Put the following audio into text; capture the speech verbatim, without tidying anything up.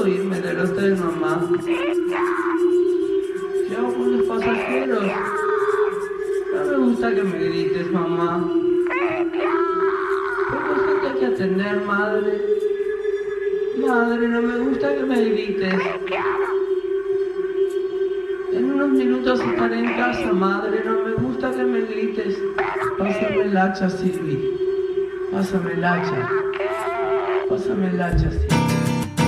puedo irme del hotel, mamá. ¿Qué hago con los pasajeros? No me gusta que me grites, mamá. Tengo gente que atender, madre. Madre, no me gusta que me grites. En unos minutos estaré en casa, madre. No me gusta que me grites. Pásame el hacha, Silvi. Pásame el hacha. Pásame el hacha, Silvi.